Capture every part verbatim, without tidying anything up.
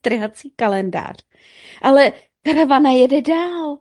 trhací kalendář. Ale karavana jede dál.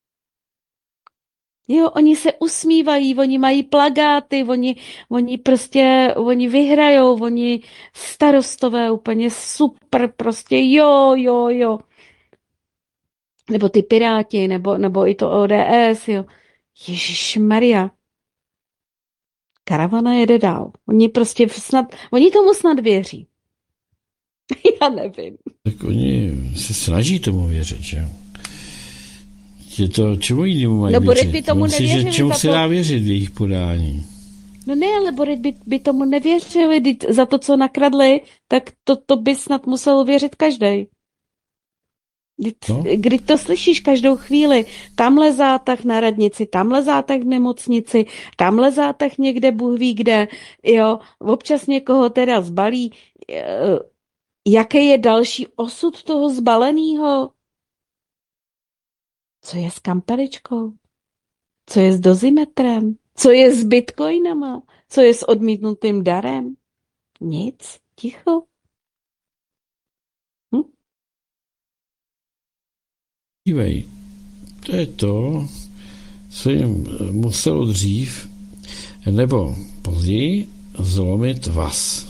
Jo, oni se usmívají, oni mají plakáty, oni, oni prostě, oni vyhrajou, oni starostové úplně super, prostě jo, jo, jo. Nebo ty Piráti, nebo, nebo i to O D S, jo. Ježišmarja. Karavana jede dál. Oni prostě snad, oni tomu snad věří. Já nevím. Tak oni se snaží tomu věřit, že jo. Je to, čemu jinému mají No, Borek věřit? by tomu Myslím, že nevěřili čemu za se to. dá věřit v jejich podání? No ne, ale Borek by, by tomu nevěřili. Vždyť za to, co nakradli, tak to, to by snad musel věřit každý. No. Kdy to slyšíš každou chvíli, tamhle zátah na radnici, tamhle zátah v nemocnici, tamhle zátah někde, Bůh ví kde, jo, občas někoho teda zbalí. Jaký je další osud toho zbaleného? Co je s kampeličkou? Co je s dozimetrem? Co je s bitcoinama? Co je s odmítnutým darem? Nic, ticho. Hm? Dívej, to je to, co jim muselo dřív nebo později zlomit vás.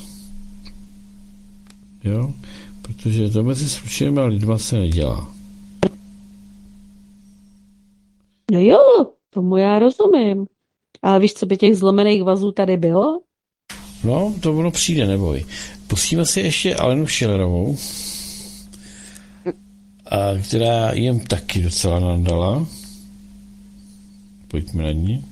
Jo? Protože to mezi slušenými lidma se nedělá. No jo, tomu já rozumím. Ale víš, co by těch zlomených vazů tady bylo? No, to ono přijde, neboj. Pustíme si ještě Alenu Schillerovou, a která jim taky docela nadala. Pojďme na ní.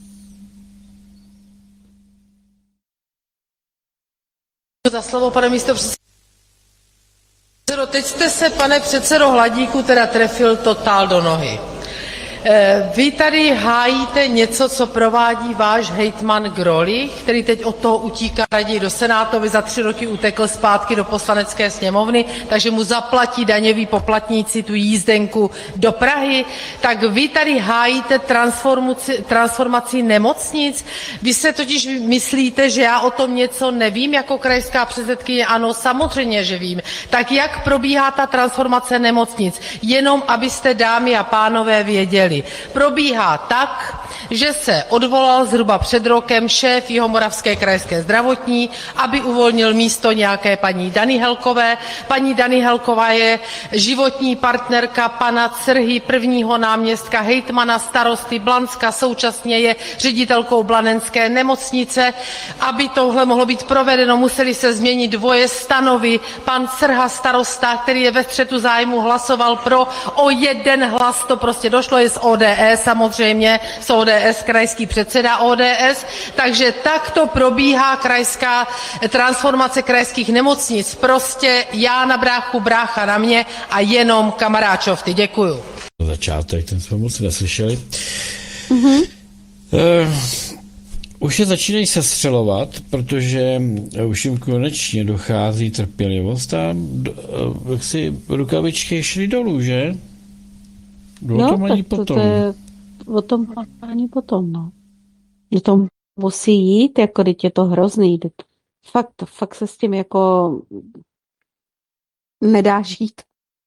Za slovo, pane místopředsedo. Teď jste se, pane předsedo Hladíku, teda trefil totál do nohy. Vy tady hájíte něco, co provádí váš hejtman Grolich, který teď od toho utíká raději do Senátu, aby za tři roky utekl zpátky do Poslanecké sněmovny, takže mu zaplatí daňoví poplatníci tu jízdenku do Prahy. Tak vy tady hájíte transformaci, transformaci nemocnic. Vy se totiž myslíte, že já o tom něco nevím jako krajská předsedkyně? Ano, samozřejmě, že vím. Tak jak probíhá ta transformace nemocnic? Jenom abyste, dámy a pánové, věděli. Probíhá tak, že se odvolal zhruba před rokem šéf Jihomoravské krajské zdravotní, aby uvolnil místo nějaké paní Dany Helkové. Paní Dany Helková je životní partnerka pana Crhy, prvního náměstka hejtmana starosty Blanska, současně je ředitelkou blanenské nemocnice. Aby tohle mohlo být provedeno, museli se změnit dvoje stanovy. Pan Crha, starosta, který je ve střetu zájmu, hlasoval pro, o jeden hlas to prostě došlo, je z O D S samozřejmě, z O D S, krajský předseda O D S, takže takto probíhá krajská transformace krajských nemocnic. Prostě já na bráchu, brácha na mě a jenom kamaráčovty. Děkuju. Začátek, ten jsme moc neslyšeli. Mm-hmm. Uh, už je začínají sestřelovat, protože už jim konečně dochází trpělivost a uh, jak si rukavičky šly dolů, že? O no, tom ani to, potom. To je, o tom ani potom, no. Je to musí jít, jako teď je to hrozný. Fakt, fakt se s tím jako nedá žít.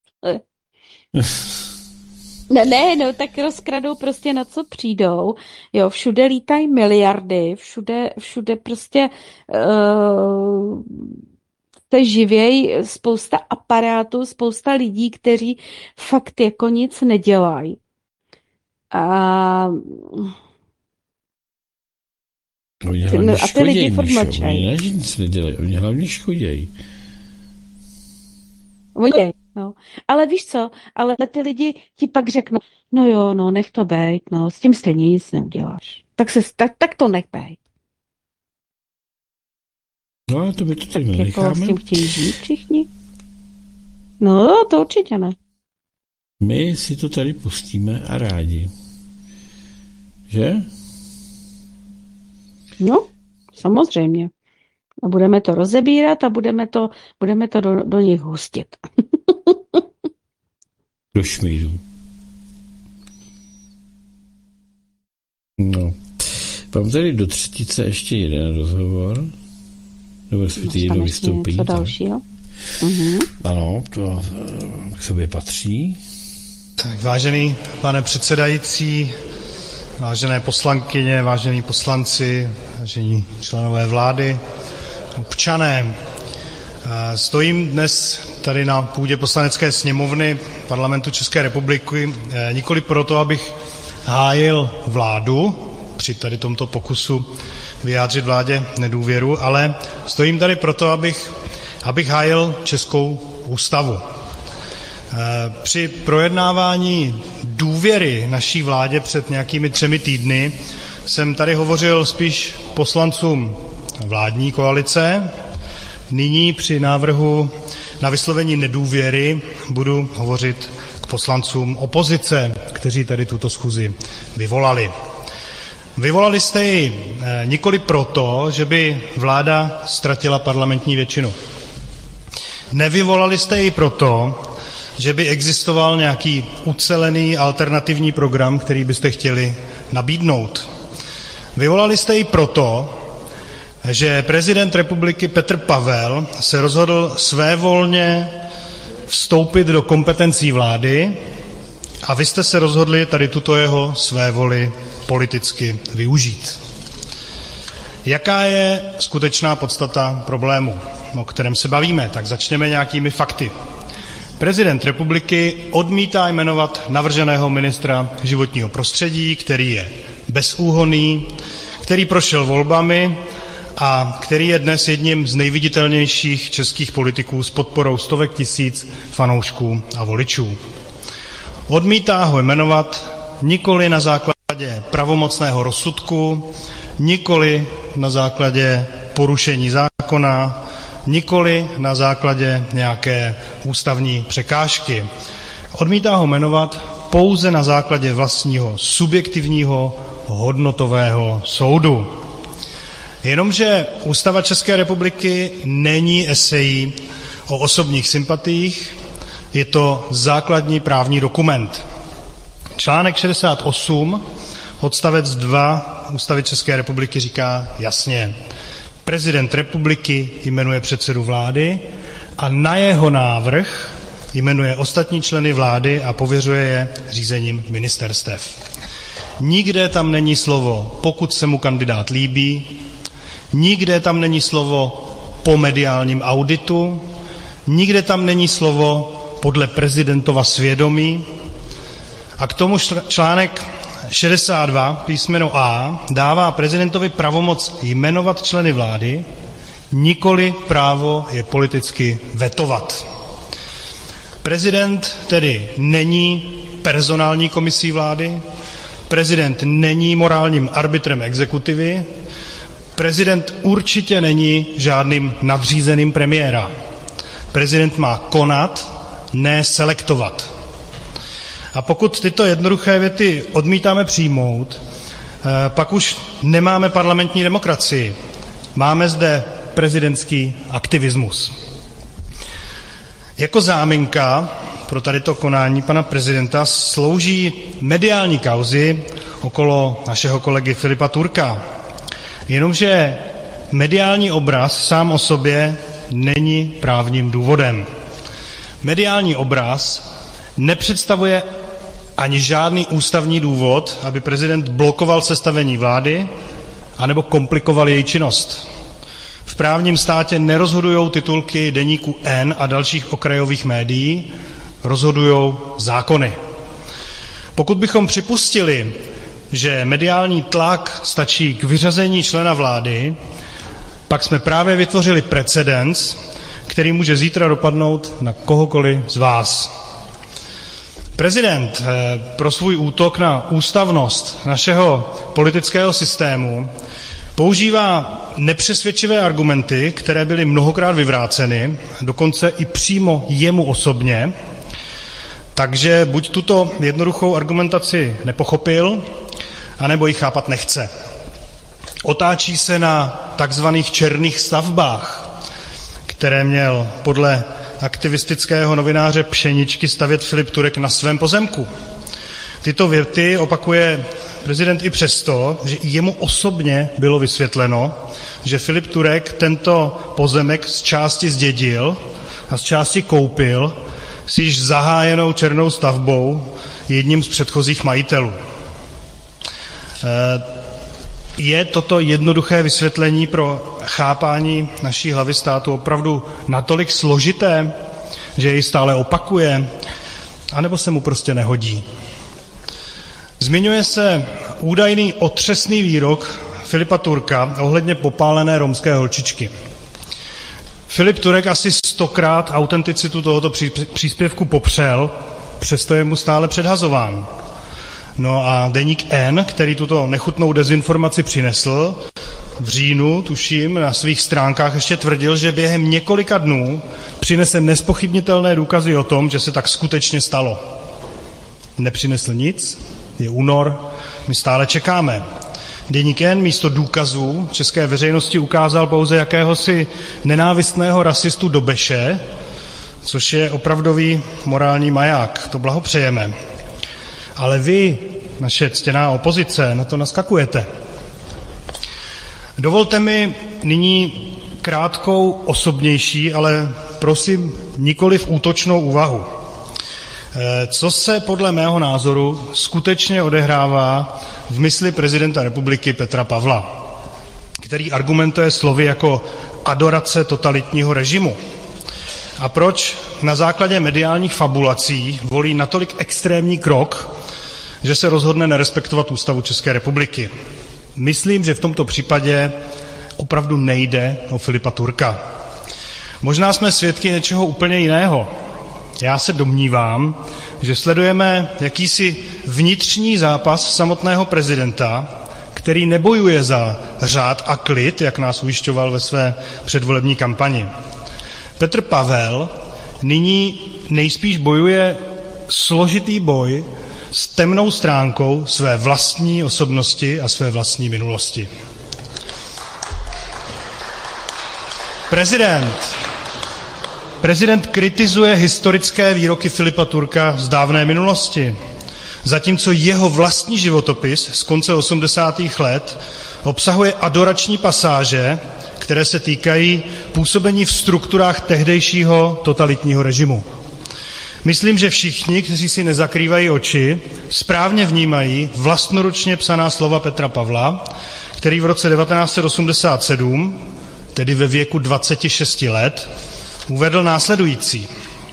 Ne, ne, no, tak rozkradou prostě na co přijdou. Jo, všude lítají miliardy, všude, všude prostě uh, se živěj spousta aparátů, spousta lidí, kteří fakt jako nic nedělají. A, Oni hlavně no, a ty lidi furt škodějí, mlčej. oni ne, že nic nedělají, oni hlavně škodějí. Oni, no. Ale víš co, ale ty lidi ti pak řeknou, no jo, no, nech to bejt, no, s tím stejně nic neuděláš. Tak, se, tak, tak to nech bejt. No a to by to tak, tak jako nenecháme. s tím chtějí žít všichni? No, to určitě ne. My si to tady pustíme a rádi. Že? No, samozřejmě. A budeme to rozebírat a budeme to, budeme to do, do nich hustit. Do šmíru. No. Mám tady do třetice ještě jeden rozhovor. Nebo respektive jedno vystoupení. Co dalšího? Mm-hmm. Ano, to k sobě patří. Tak, vážený pane předsedající, vážené poslankyně, vážení poslanci, vážení členové vlády, občané, stojím dnes tady na půdě Poslanecké sněmovny Parlamentu České republiky nikoli proto, abych hájil vládu při tady tomto pokusu vyjádřit vládě nedůvěru, ale stojím tady proto, abych, abych hájil českou ústavu. Při projednávání důvěry naší vládě před nějakými třemi týdny jsem tady hovořil spíš poslancům vládní koalice. Nyní při návrhu na vyslovení nedůvěry budu hovořit k poslancům opozice, kteří tady tuto schůzi vyvolali. Vyvolali jste ji nikoli proto, že by vláda ztratila parlamentní většinu. Nevyvolali jste ji proto, že by existoval nějaký ucelený alternativní program, který byste chtěli nabídnout. Vyvolali jste ji proto, že prezident republiky Petr Pavel se rozhodl svévolně vstoupit do kompetencí vlády a vy jste se rozhodli tady tuto jeho svévoli politicky využít. Jaká je skutečná podstata problému, o kterém se bavíme? Tak začněme nějakými fakty. Prezident republiky odmítá jmenovat navrženého ministra životního prostředí, který je bezúhonný, který prošel volbami a který je dnes jedním z nejviditelnějších českých politiků s podporou stovek tisíc fanoušků a voličů. Odmítá ho jmenovat nikoli na základě pravomocného rozsudku, nikoli na základě porušení zákona, nikoli na základě nějaké ústavní překážky. Odmítá ho jmenovat pouze na základě vlastního subjektivního hodnotového soudu. Jenomže Ústava České republiky není esejí o osobních sympatiích, je to základní právní dokument. Článek šedesát osm, odstavec dva Ústavy České republiky říká jasně: prezident republiky jmenuje předsedu vlády a na jeho návrh jmenuje ostatní členy vlády a pověřuje je řízením ministerstev. Nikde tam není slovo pokud se mu kandidát líbí, nikde tam není slovo po mediálním auditu, nikde tam není slovo podle prezidentova svědomí a k tomu článek šedesát dva písmeno A dává prezidentovi pravomoc jmenovat členy vlády, nikoli právo je politicky vetovat. Prezident tedy není personální komisí vlády, prezident není morálním arbitrem exekutivy, prezident určitě není žádným nadřízeným premiéra. Prezident má konat, ne selektovat. A pokud tyto jednoduché věty odmítáme přijmout, pak už nemáme parlamentní demokracii. Máme zde prezidentský aktivismus. Jako záminka pro tady to konání pana prezidenta slouží mediální kauzy okolo našeho kolegy Filipa Turka. Jenomže mediální obraz sám o sobě není právním důvodem. Mediální obraz nepředstavuje ani žádný ústavní důvod, aby prezident blokoval sestavení vlády anebo komplikoval její činnost. V právním státě nerozhodují titulky deníku N a dalších okrajových médií, rozhodují zákony. Pokud bychom připustili, že mediální tlak stačí k vyřazení člena vlády, pak jsme právě vytvořili precedens, který může zítra dopadnout na kohokoliv z vás. Prezident pro svůj útok na ústavnost našeho politického systému používá nepřesvědčivé argumenty, které byly mnohokrát vyvráceny, dokonce i přímo jemu osobně, takže buď tuto jednoduchou argumentaci nepochopil, anebo ji chápat nechce. Otáčí se na takzvaných černých stavbách, které měl podle aktivistického novináře Pšeničky stavět Filip Turek na svém pozemku. Tyto věty opakuje prezident i přesto, že i jemu osobně bylo vysvětleno, že Filip Turek tento pozemek z části zdědil a z části koupil s již zahájenou černou stavbou jedním z předchozích majitelů. Je toto jednoduché vysvětlení pro chápání naší hlavy státu opravdu natolik složité, že jej stále opakuje, anebo se mu prostě nehodí? Zmiňuje se údajný otřesný výrok Filipa Turka ohledně popálené romské holčičky. Filip Turek asi stokrát autenticitu tohoto příspěvku popřel, přesto je mu stále předhazován. No a deník N, který tuto nechutnou dezinformaci přinesl, v říjnu, tuším, na svých stránkách ještě tvrdil, že během několika dnů přinese nezpochybnitelné důkazy o tom, že se tak skutečně stalo. Nepřinesl nic, je únor, my stále čekáme. Deník N místo důkazů české veřejnosti ukázal pouze jakéhosi nenávistného rasistu Dobeše, což je opravdový morální maják, to blahopřejeme. Ale vy, naše ctěná opozice, na to naskakujete. Dovolte mi nyní krátkou, osobnější, ale prosím nikoliv útočnou úvahu. Co se podle mého názoru skutečně odehrává v mysli prezidenta republiky Petra Pavla, který argumentuje slovy jako adorace totalitního režimu? A proč na základě mediálních fabulací volí natolik extrémní krok, že se rozhodne nerespektovat Ústavu České republiky? Myslím, že v tomto případě opravdu nejde o Filipa Turka. Možná jsme svědky něčeho úplně jiného. Já se domnívám, že sledujeme jakýsi vnitřní zápas samotného prezidenta, který nebojuje za řád a klid, jak nás ujišťoval ve své předvolební kampani. Petr Pavel nyní nejspíš bojuje složitý boj s temnou stránkou své vlastní osobnosti a své vlastní minulosti. Prezident. Prezident kritizuje historické výroky Filipa Turka z dávné minulosti, zatímco jeho vlastní životopis z konce osmdesátých let obsahuje adorační pasáže, které se týkají působení v strukturách tehdejšího totalitního režimu. Myslím, že všichni, kteří si nezakrývají oči, správně vnímají vlastnoručně psaná slova Petra Pavla, který v roce devatenáct set osmdesát sedm, tedy ve věku dvaceti šesti let, uvedl následující.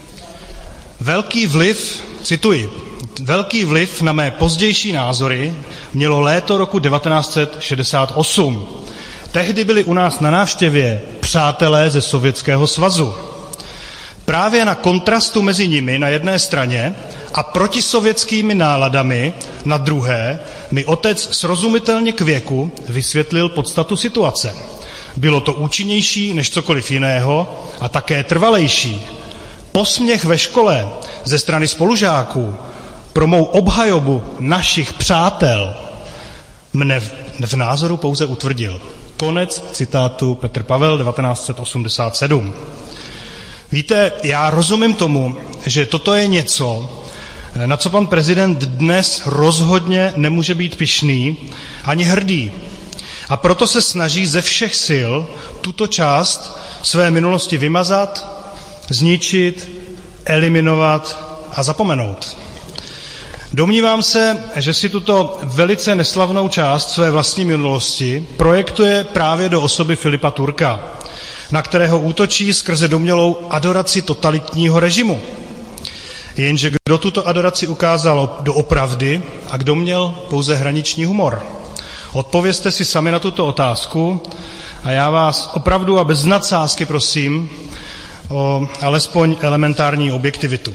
Velký vliv, cituji, velký vliv na mé pozdější názory mělo léto roku devatenáct set šedesát osm. Tehdy byli u nás na návštěvě přátelé ze Sovětského svazu. Právě na kontrastu mezi nimi na jedné straně a protisovětskými náladami na druhé mi otec srozumitelně k věku vysvětlil podstatu situace. Bylo to účinnější než cokoliv jiného a také trvalejší. Posměch ve škole ze strany spolužáků pro mou obhajobu našich přátel mne v názoru pouze utvrdil. Konec citátu Petr Pavel, devatenáct set osmdesát sedm. Víte, já rozumím tomu, že toto je něco, na co pan prezident dnes rozhodně nemůže být pyšný ani hrdý. A proto se snaží ze všech sil tuto část své minulosti vymazat, zničit, eliminovat a zapomenout. Domnívám se, že si tuto velice neslavnou část své vlastní minulosti projektuje právě do osoby Filipa Turka, na kterého útočí skrze domnělou adoraci totalitního režimu. Jenže kdo tuto adoraci ukázal doopravdy a kdo měl pouze hraniční humor? Odpovězte si sami na tuto otázku a já vás opravdu a bez nadsázky prosím o alespoň elementární objektivitu.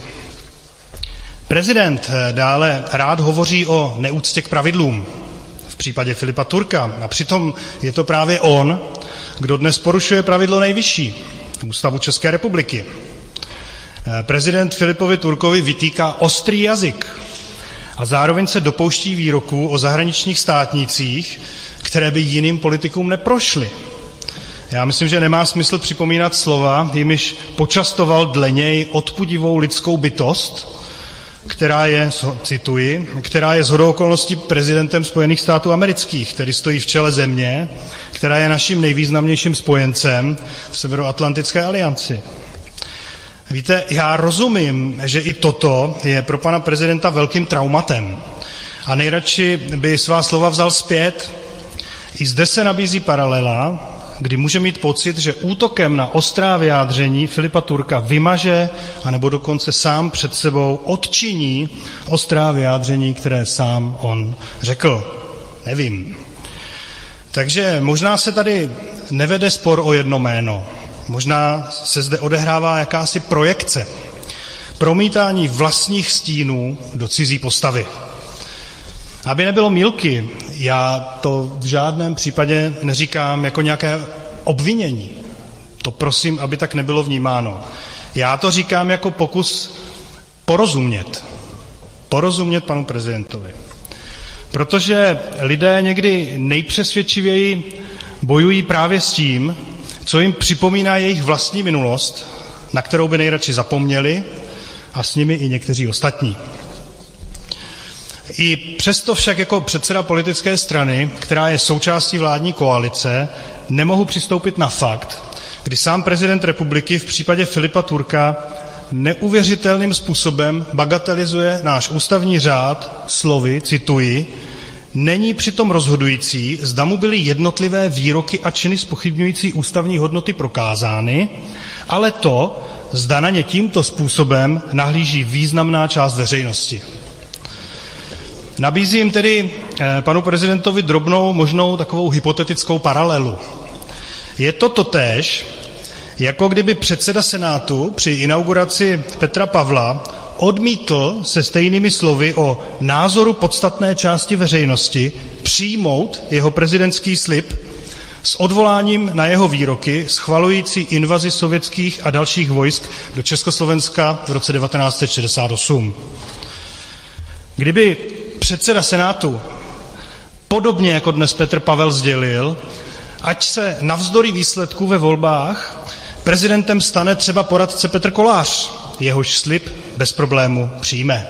Prezident dále rád hovoří o neúctě k pravidlům v případě Filipa Turka a přitom je to právě on, kdo dnes porušuje pravidlo nejvyšší, Ústavu České republiky. Prezident Filipovi Turkovi vytýká ostrý jazyk a zároveň se dopouští výroků o zahraničních státnících, které by jiným politikům neprošly. Já myslím, že nemá smysl připomínat slova, jimiž počastoval dle něj odpudivou lidskou bytost, která je, cituji, která je shodou okolností prezidentem Spojených států amerických, který stojí v čele země, která je naším nejvýznamnějším spojencem v Severoatlantické alianci. Víte, já rozumím, že i toto je pro pana prezidenta velkým traumatem a nejradši by svá slova vzal zpět. I zde se nabízí paralela, kdy může mít pocit, že útokem na ostrá vyjádření Filipa Turka vymaže, anebo dokonce sám před sebou odčiní ostrá vyjádření, které sám on řekl. Nevím. Takže možná se tady nevede spor o jedno jméno. Možná se zde odehrává jakási projekce, promítání vlastních stínů do cizí postavy. Aby nebylo mýlky, já to v žádném případě neříkám jako nějaké obvinění. To prosím, aby tak nebylo vnímáno. Já to říkám jako pokus porozumět. Porozumět panu prezidentovi. Protože lidé někdy nejpřesvědčivěji bojují právě s tím, co jim připomíná jejich vlastní minulost, na kterou by nejradši zapomněli, a s nimi i někteří ostatní. I přesto však jako předseda politické strany, která je součástí vládní koalice, nemohu přistoupit na fakt, kdy sám prezident republiky v případě Filipa Turka neuvěřitelným způsobem bagatelizuje náš ústavní řád slovy, cituji, není přitom rozhodující, zda mu byly jednotlivé výroky a činy zpochybňující ústavní hodnoty prokázány, ale to, zda na ně tímto způsobem nahlíží významná část veřejnosti. Nabízím tedy panu prezidentovi drobnou možnou takovou hypotetickou paralelu. Je to totéž, jako kdyby předseda Senátu při inauguraci Petra Pavla odmítl se stejnými slovy o názoru podstatné části veřejnosti přijmout jeho prezidentský slib s odvoláním na jeho výroky schvalující invazi sovětských a dalších vojsk do Československa v roce devatenáct set šedesát osm. Kdyby předseda Senátu, podobně jako dnes Petr Pavel, sdělil, ať se navzdory výsledků ve volbách prezidentem stane třeba poradce Petr Kolář, jehož slib bez problému přijme.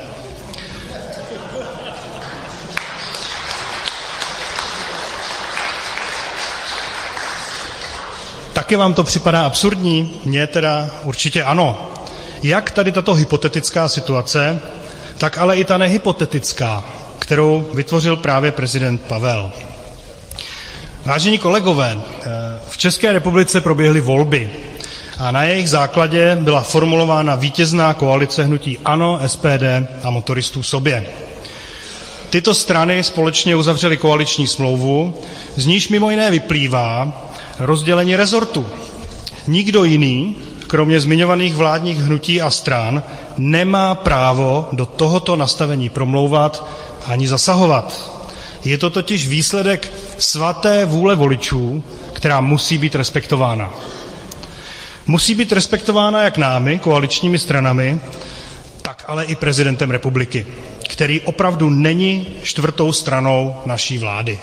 Taky vám to připadá absurdní? Mně teda určitě ano. Jak tady tato hypotetická situace, tak ale i ta nehypotetická, kterou vytvořil právě prezident Pavel. Vážení kolegové, v České republice proběhly volby a na jejich základě byla formulována vítězná koalice hnutí ANO, S P D a Motoristů sobě. Tyto strany společně uzavřely koaliční smlouvu, z níž mimo jiné vyplývá rozdělení rezortu. Nikdo jiný, kromě zmiňovaných vládních hnutí a stran, nemá právo do tohoto nastavení promlouvat ani zasahovat. Je to totiž výsledek svaté vůle voličů, která musí být respektována. Musí být respektována jak námi, koaličními stranami, tak ale i prezidentem republiky, který opravdu není čtvrtou stranou naší vlády.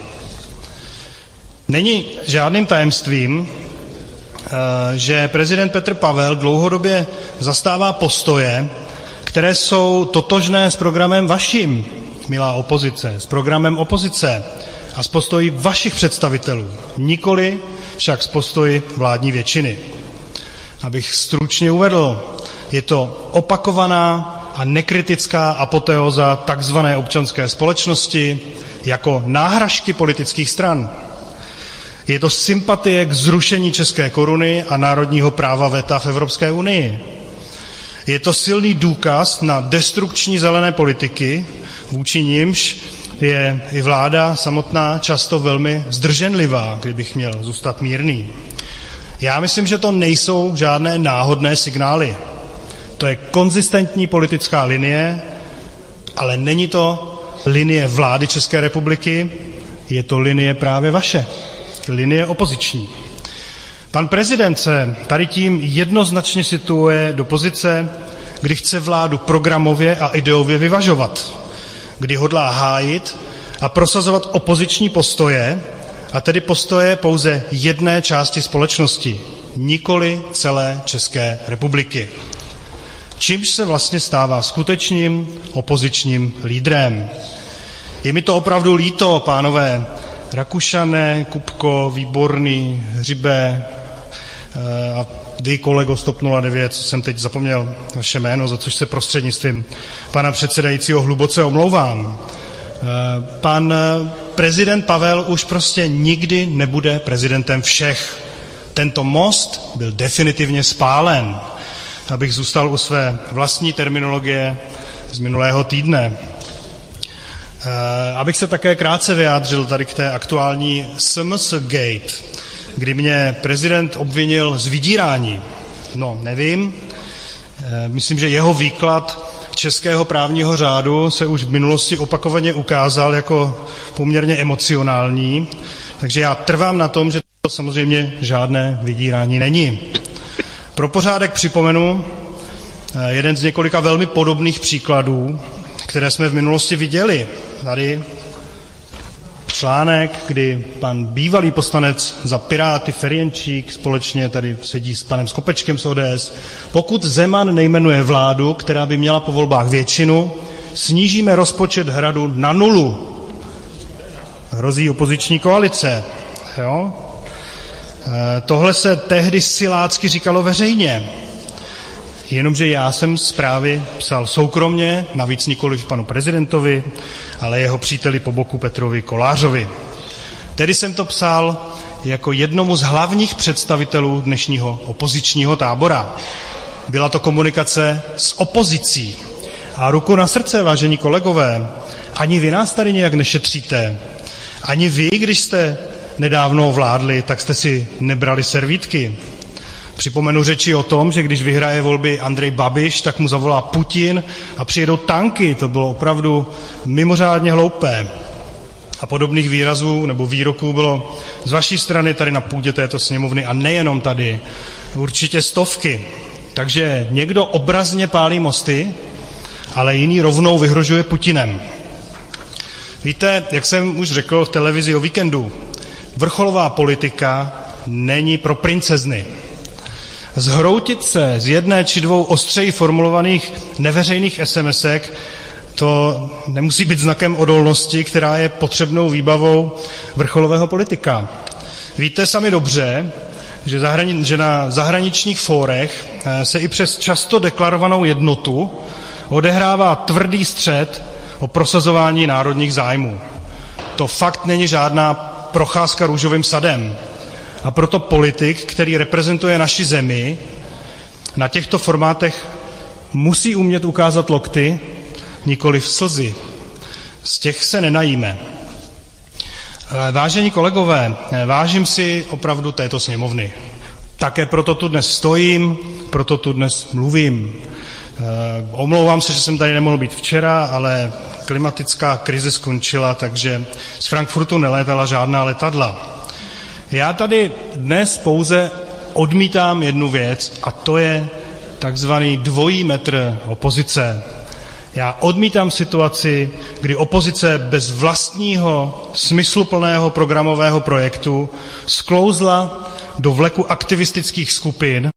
Není žádným tajemstvím, že prezident Petr Pavel dlouhodobě zastává postoje, které jsou totožné s programem vaším, milá opozice, s programem opozice a s postoji vašich představitelů, nikoli však s postoji vládní většiny. Abych stručně uvedl, je to opakovaná a nekritická apoteóza takzvané občanské společnosti jako náhražky politických stran. Je to sympatie k zrušení české koruny a národního práva veta v Evropské unii. Je to silný důkaz na destrukční zelené politiky, vůči nimž je i vláda samotná často velmi zdrženlivá, kdybych měl zůstat mírný. Já myslím, že to nejsou žádné náhodné signály. To je konzistentní politická linie, ale není to linie vlády České republiky, je to linie právě vaše, linie opoziční. Pan prezident se tady tím jednoznačně situuje do pozice, kdy chce vládu programově a ideově vyvažovat, kdy hodlá hájit a prosazovat opoziční postoje, a tedy postoje pouze jedné části společnosti, nikoli celé České republiky. Čímž se vlastně stává skutečným opozičním lídrem. Je mi to opravdu líto, pánové Rakušané, Kupko, Výborný, Hřibe a vy, kolego z TOP nula devět, co jsem teď zapomněl vaše jméno, za což se prostřednictvím pana předsedajícího hluboce omlouvám. Pan prezident Pavel už prostě nikdy nebude prezidentem všech. Tento most byl definitivně spálen, abych zůstal u své vlastní terminologie z minulého týdne. Abych se také krátce vyjádřil tady k té aktuální S M S Gate, kdy mě prezident obvinil z vydírání. No, nevím. Myslím, že jeho výklad českého právního řádu se už v minulosti opakovaně ukázal jako poměrně emocionální, takže já trvám na tom, že to samozřejmě žádné vydírání není. Pro pořádek připomenu jeden z několika velmi podobných příkladů, které jsme v minulosti viděli. Tady článek, kdy pan bývalý poslanec za Piráty Ferjenčík společně tady sedí s panem Skopečkem z O D S. Pokud Zeman nejmenuje vládu, která by měla po volbách většinu, snížíme rozpočet Hradu na nulu. Hrozí opoziční koalice. Jo? E, tohle se tehdy silácky říkalo veřejně. Jenomže já jsem zprávy psal soukromně, navíc nikoliv panu prezidentovi, ale jeho příteli po boku Petrovi Kolářovi. Tedy jsem to psal jako jednomu z hlavních představitelů dnešního opozičního tábora. Byla to komunikace s opozicí. A ruku na srdce, vážení kolegové, ani vy nás tady nějak nešetříte. Ani vy, když jste nedávno vládli, tak jste si nebrali servítky. Připomenu řeči o tom, že když vyhraje volby Andrej Babiš, tak mu zavolá Putin a přijedou tanky. To bylo opravdu mimořádně hloupé. A podobných výrazů nebo výroků bylo z vaší strany tady na půdě této sněmovny a nejenom tady určitě stovky. Takže někdo obrazně pálí mosty, ale jiný rovnou vyhrožuje Putinem. Víte, jak jsem už řekl v televizi o víkendu, vrcholová politika není pro princezny. Zhroutit se z jedné či dvou ostřeji formulovaných neveřejných SMSek, to nemusí být znakem odolnosti, která je potřebnou výbavou vrcholového politika. Víte sami dobře, že, zahrani- že na zahraničních fórech se i přes často deklarovanou jednotu odehrává tvrdý střet o prosazování národních zájmů. To fakt není žádná procházka růžovým sadem. A proto politik, který reprezentuje naši zemi, na těchto formátech musí umět ukázat lokty, nikoliv slzy. Z těch se nenajíme. Vážení kolegové, vážím si opravdu této sněmovny. Také proto tu dnes stojím, proto tu dnes mluvím. Omlouvám se, že jsem tady nemohl být včera, ale klimatická krize skončila, takže z Frankfurtu nelétala žádná letadla. Já tady dnes pouze odmítám jednu věc, a to je takzvaný dvojí metr opozice. Já odmítám situaci, kdy opozice bez vlastního smysluplného programového projektu sklouzla do vleku aktivistických skupin,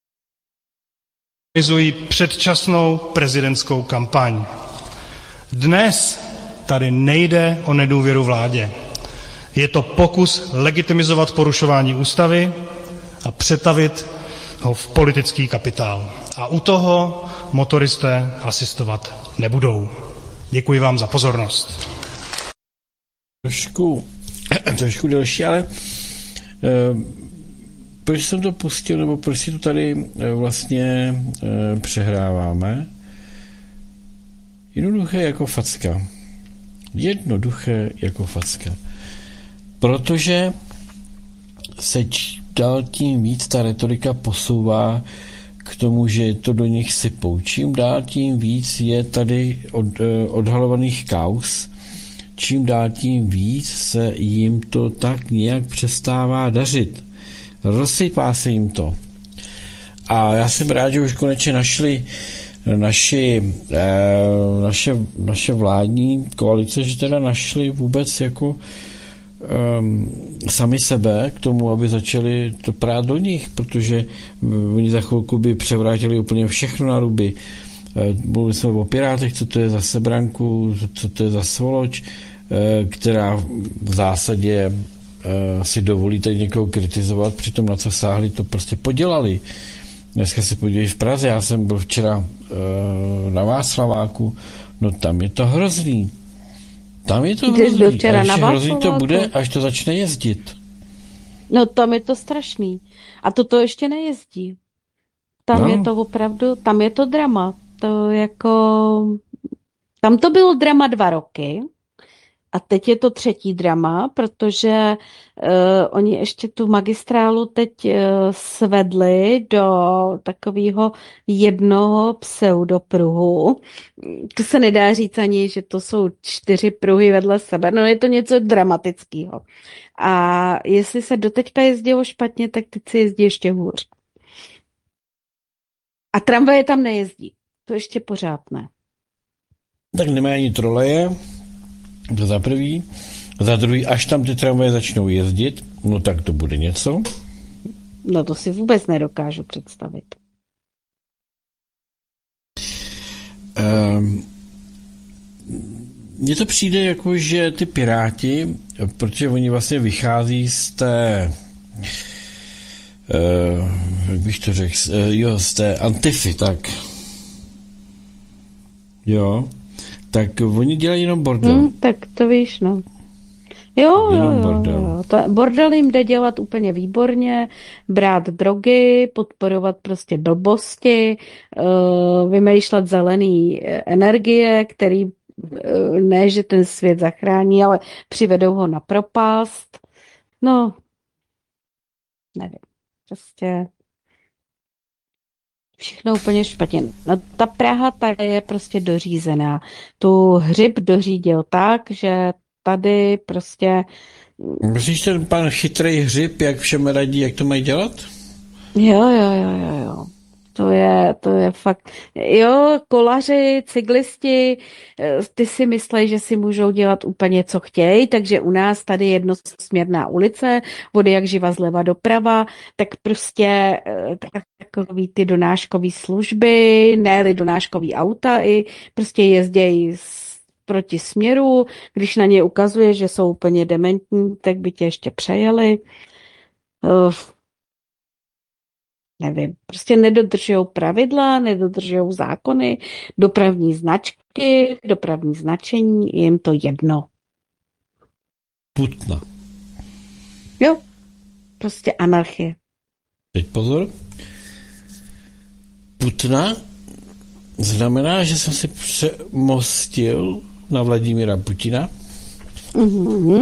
organizují předčasnou prezidentskou kampaň. Dnes tady nejde o nedůvěru vládě. Je to pokus legitimizovat porušování ústavy a přetavit ho v politický kapitál. A u toho motoristé asistovat nebudou. Děkuji vám za pozornost. Trošku, trošku delší, ale eh, proč jsem to pustil, nebo proč si to tady eh, vlastně eh, přehráváme? Jednoduché jako facka. Jednoduché jako facka. Protože se dál tím víc ta retorika posouvá k tomu, že to do nich sypou. Čím dál tím víc je tady od, odhalovaných kauz, čím dál tím víc se jim to tak nějak přestává dařit. Rozsypá se jim to. A já jsem rád, že už konečně našli naši, eh, naše, naše vládní koalice, že teda našli vůbec jako Um, sami sebe k tomu, aby začali to prát do nich, protože oni za chvilku by převrátili úplně všechno na ruby. Mluvili jsme o Pirátech, co to je za sebranku, co to je za svoloč, která v zásadě uh, si dovolí tady někoho kritizovat, přitom na co sáhli, to prostě podělali. Dneska se podívej v Praze, já jsem byl včera uh, na Václaváku, no tam je to hrozný. Tam je to Když byl hrozný. včera A na ještě hrozný to Václaváku? bude, až to začne jezdit. No tam je to strašný. A toto ještě nejezdí. Tam No. je to opravdu, tam je to drama. To jako, tam to bylo drama dva roky a teď je to třetí drama, protože uh, oni ještě tu magistrálu teď uh, svedli do takového jednoho pseudopruhu. To se nedá říct ani, že to jsou čtyři pruhy vedle sebe, no je to něco dramatického. A jestli se doteďka jezdilo špatně, tak teď se jezdí ještě hůř. A tramvaje tam nejezdí. To ještě pořád ne. Tak nemají ani troleje, to za prvý. Za druhý, až tam ty tramvaje začnou jezdit, no tak to bude něco. No to si vůbec nedokážu představit. Um, Mně to přijde jako, že ty Piráti, protože oni vlastně vychází z té, uh, jak bych to řekl, uh, jo, z té Antify, tak jo, tak oni dělají jenom bordel. Hmm, tak to víš, no. Jo, jo, Jenom jo, bordel. jo. To, bordel jim jde dělat úplně výborně, brát drogy, podporovat prostě blbosti, uh, vymýšlet zelený eh, energie, který uh, ne, že ten svět zachrání, ale přivedou ho na propast. No, nevím, prostě všechno úplně špatně. No, ta Praha tady je prostě dořízená. Tu hřib dořídil tak, že tady prostě... Myslíš ten pan chytrý hřib, jak všem radí, jak to mají dělat? Jo, jo, jo, jo, jo. To je, to je fakt... Jo, kolaři, cyklisti, eh, ty si myslej, že si můžou dělat úplně, co chtějí, takže u nás tady je jednosměrná ulice, vody jak živa zleva doprava, tak prostě eh, tak- takový ty donáškový služby, ne donáškový auta, i prostě jezdějí z proti směru, když na ně ukazuje, že jsou úplně dementní, tak by tě ještě přejeli. Uh, nevím, prostě nedodržují pravidla, nedodržují zákony, dopravní značky, dopravní značení, je jim to jedno. Putna. Jo, prostě anarchie. Teď pozor. Putna znamená, že jsem si přemostil na Vladimíra Putina. Mhm.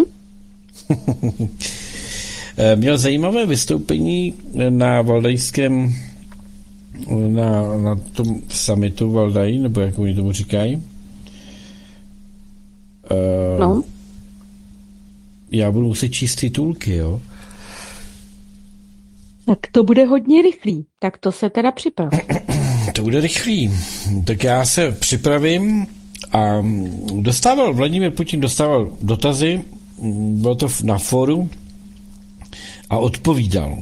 Měl zajímavé vystoupení na valdajském, na, na tom summitu Valdaj, nebo jak oni tomu říkají. No. Já budu muset číst titulky, jo. Tak to bude hodně rychlý, tak to se teda připrav. To bude rychlý. Tak já se připravím a dostával, Vladimír Putin dostával dotazy, bylo to na fóru a odpovídal.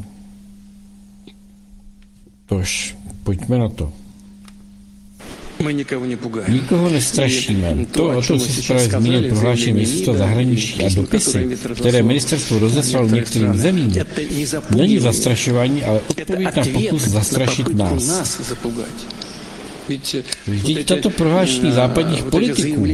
Tož, pojďme na to. Мы никого не пугаем. Nikoho nestrašíme. To, o tom si právě zmínil prohlášení ministerstva zahraničí a dopisy, které ministerstvo rozeslalo některým zemím, není zastrašování, ale odpověď na pokus zastrašit nás. Vždyť tato prohlášení západních politiků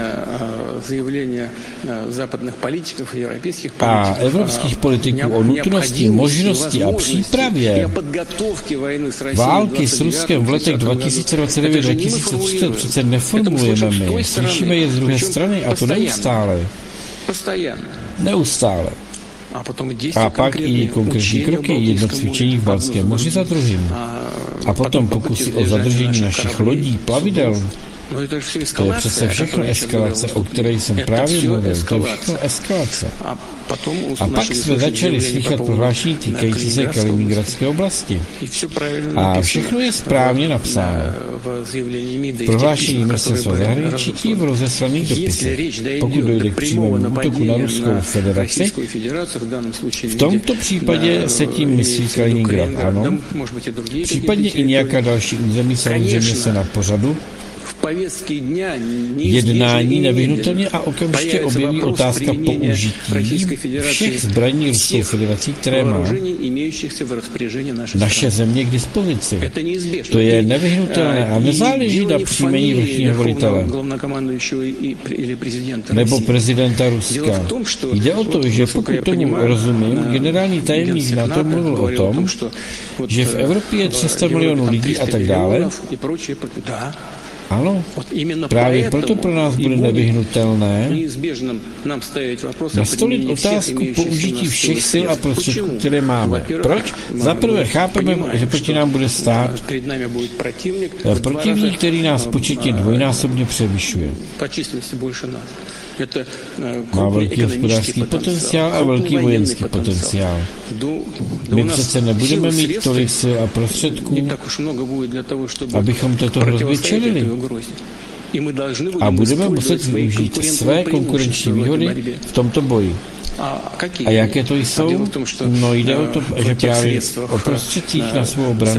a evropských politiků o nutnosti, možnosti a přípravě války s Ruskem v letech dva tisíce dvacet devět dva tisíce třicet přece neformulujeme my. Slyšíme je z druhé strany a to neustále. Neustále. A pak i konkrétní kroky, jedno cvičení v Baltském moři za druhým. A potom pokusy o zadržení našich lodí, plavidel. To je přece všechno eskalace, o které jsem právě mluvil. To je všechno eskalace. A pak jsme začali slychat prohlášení týkající se Kaliningradské oblasti. A všechno je správně napsáno. V prohlášení ministerstva zahraničí i v rozeslaných dopisech. Pokud dojde k přímému útoku na Ruskou federaci, v tomto případě se tím myslí Kaliningrad, ano. Případně i nějaká další území samozřejmě se na pořadu jednání nevyhnutelně a okamžitě objeví otázka použití všech zbraní Ruskou federací, které má naše země k dispozici. To je nevyhnutelné a nezáleží na příjmení vrchního velitele nebo prezidenta Ruska. Jde o to, že pokud tomu rozumím, generální tajemník NATO mluvil o tom, že v Evropě je tři sta milionů lidí a tak dále. Ano, právě proto pro nás bude nevyhnutelné nastolit otázku použití všech sil a prostředků, které máme. Proč? Zaprvé chápeme, že proti nám bude stát protivník, který nás početně dvojnásobně převyšuje. Má velký hospodářský potenciál a velký vojenský potenciál. My přece nebudeme mít tolik sil a prostředků, abychom této hrozbě čelili. A budeme muset využít své konkurenční výhody v tomto boji. A jaké to jsou? No jde o to, že právě o prostředcích na svou obranu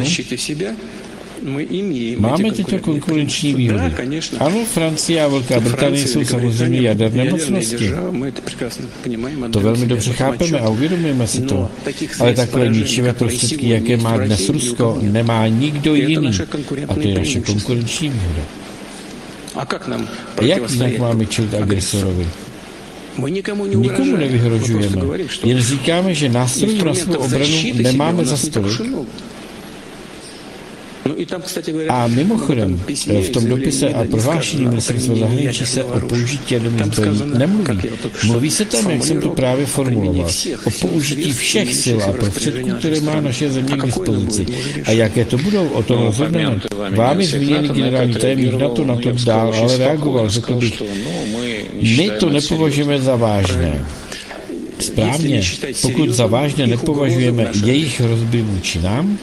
máme tyto konkurenční výhody. Ano, Francie a Velká Británie jsou samozřejmě jaderné mocnosti. To velmi dobře chápeme a uvědomujeme si to. Ale takové ničivé prostředky, jaké má dnes Rusko, nemá nikdo jiný. A to je naše konkurenční výhoda. A jak jinak máme čelit agresorovi? Nikomu nevyhrožujeme. Jen říkáme, že nástrojů na svou obranu nemáme za stolik. A mimochodem, v tom dopise a prohlášení ministerstva zahraničí se o použití jaderných zbraní nemluví. Mluví se tam, jak jsem to právě formuloval, o použití všech sil a prostředků, které má naše země k dispozici. A jaké to budou, o tom rozhodneme. Vámi zmíněný generální tajemník NATO na to dál, ale reagoval, řekl bych, my to nepovažujeme za vážné. Správně, pokud za vážně nepovažujeme jejich hrozby vůči nám,